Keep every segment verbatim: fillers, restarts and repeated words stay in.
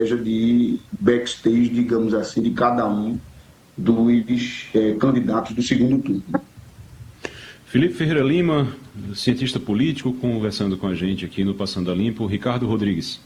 de backstage, digamos assim, de cada um dos é, candidatos do segundo turno. Felipe Ferreira Lima, cientista político, conversando com a gente aqui no Passando a Limpo. Ricardo Rodrigues.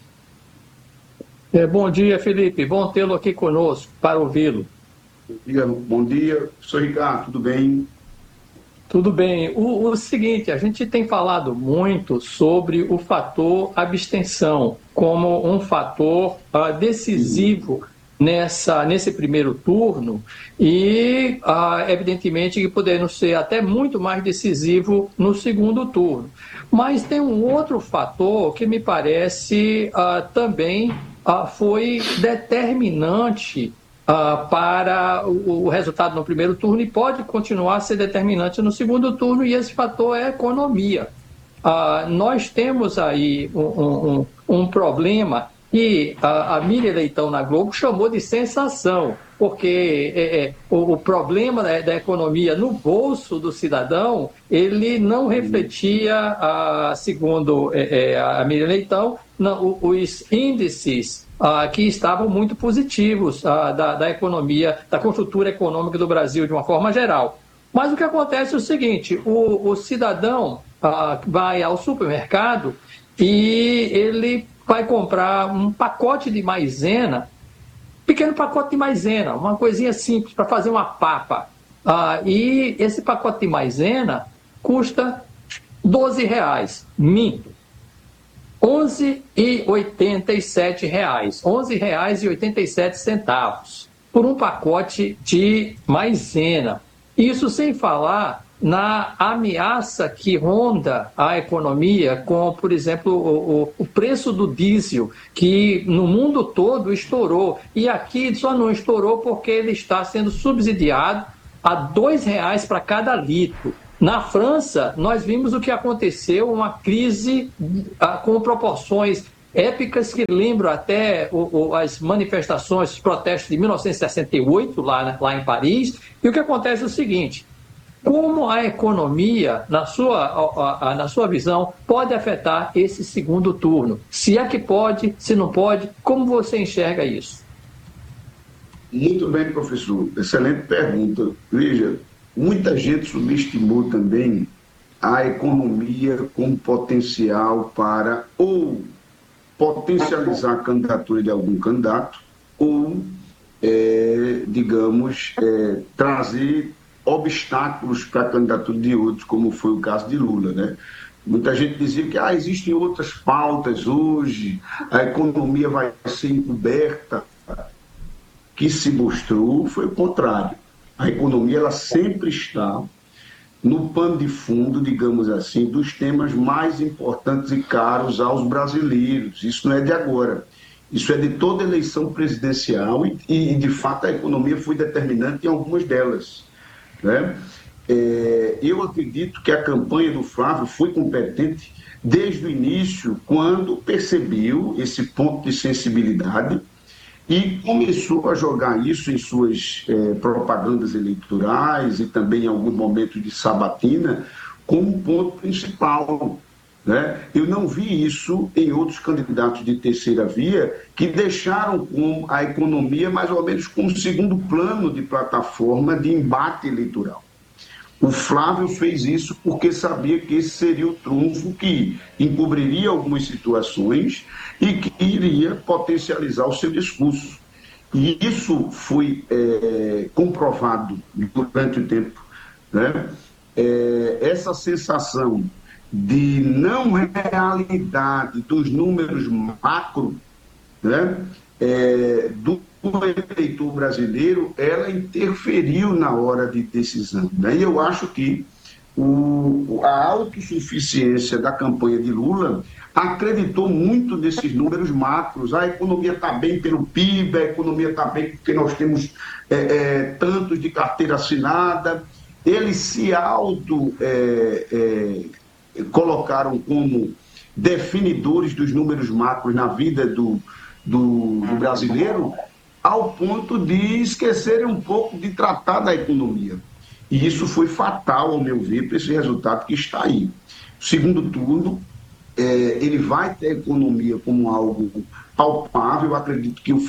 É, bom dia, Felipe. Bom tê-lo aqui conosco para ouvi-lo. Bom dia, bom dia. Professor Ricardo, tudo bem? Tudo bem. O, o seguinte, a gente tem falado muito sobre o fator abstenção como um fator uh, decisivo nessa, nesse primeiro turno e, uh, evidentemente, que poderia ser até muito mais decisivo no segundo turno. Mas tem um outro fator que me parece uh, também uh, foi determinante Uh, para o, o resultado no primeiro turno e pode continuar a ser determinante no segundo turno, e esse fator é a economia. Uh, nós temos aí um, um, um problema que a, a Miriam Leitão na Globo chamou de sensação, porque é, é, o, o problema da, da economia no bolso do cidadão, ele não refletia, uh, segundo é, é, a Miriam Leitão, não, os índices Uh, que estavam muito positivos uh, da, da economia, da conjuntura econômica do Brasil de uma forma geral. Mas o que acontece é o seguinte, o, o cidadão uh, vai ao supermercado e ele vai comprar um pacote de maisena, pequeno pacote de maisena, uma coisinha simples para fazer uma papa. Uh, e esse pacote de maisena custa doze reais, minto. onze reais e oitenta e sete reais, onze reais e oitenta e sete centavos por um pacote de maisena. Isso sem falar na ameaça que ronda a economia com, por exemplo, o, o, o preço do diesel, que no mundo todo estourou. E aqui só não estourou porque ele está sendo subsidiado a dois reais para cada litro. Na França, nós vimos o que aconteceu, uma crise ah, com proporções épicas que lembram até o, o, as manifestações, os protestos de mil novecentos e sessenta e oito, lá, lá em Paris. E o que acontece é o seguinte, como a economia, na sua, a, a, na sua visão, pode afetar esse segundo turno? Se é que pode, se não pode, como você enxerga isso? Muito bem, professor. Excelente pergunta. Veja, muita gente subestimou também a economia como potencial para ou potencializar a candidatura de algum candidato ou, é, digamos, é, trazer obstáculos para a candidatura de outros, como foi o caso de Lula, né? Muita gente dizia que ah, existem outras pautas hoje, a economia vai ser encoberta. O que se mostrou foi o contrário. A economia ela sempre está no pano de fundo, digamos assim, dos temas mais importantes e caros aos brasileiros. Isso não é de agora. Isso é de toda eleição presidencial e, e de fato, a economia foi determinante em algumas delas, né? É, eu acredito que a campanha do Flávio foi competente desde o início, quando percebeu esse ponto de sensibilidade e começou a jogar isso em suas eh, propagandas eleitorais e também em alguns momentos de sabatina como ponto principal, né? Eu não vi isso em outros candidatos de terceira via que deixaram com a economia mais ou menos como segundo plano de plataforma de embate eleitoral. O Flávio fez isso porque sabia que esse seria o trunfo que encobriria algumas situações e que iria potencializar o seu discurso. E isso foi é, comprovado durante o tempo, né? É, essa sensação de não realidade dos números macro, né? É, do eleitor brasileiro, ela interferiu na hora de decisão, né? E eu acho que o, a autossuficiência da campanha de Lula acreditou muito nesses números macros. A economia está bem pelo P I B, a economia está bem porque nós temos é, é, tantos de carteira assinada. Eles se auto é, é, colocaram como definidores dos números macros na vida do, do, do brasileiro, ao ponto de esquecerem um pouco de tratar da economia. E isso foi fatal, ao meu ver, para esse resultado que está aí. O segundo turno é, ele vai ter a economia como algo palpável. Eu acredito que o